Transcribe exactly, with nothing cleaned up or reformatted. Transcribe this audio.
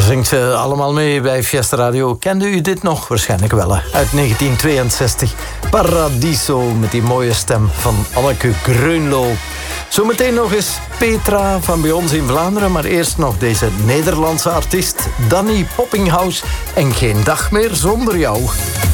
zingt ze allemaal mee bij Fiesta Radio. Kende u dit nog? Waarschijnlijk wel, hè? Uit negentien tweeënzestig. Paradiso, met die mooie stem van Anneke Greunlo. Zometeen nog eens Petra van bij ons in Vlaanderen. Maar eerst nog deze Nederlandse artiest Danny Poppinghaus. En Geen dag meer zonder jou.